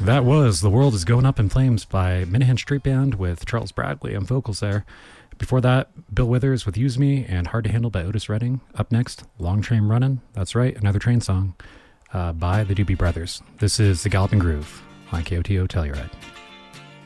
That was The World is Going Up in Flames by Minahan Street Band with Charles Bradley on vocals there. Before that, Bill Withers with Use Me and Hard to Handle by Otis Redding. Up next, Long Train Runnin'. That's right, another train song by the Doobie Brothers. This is The Galloping Groove on KOTO Telluride.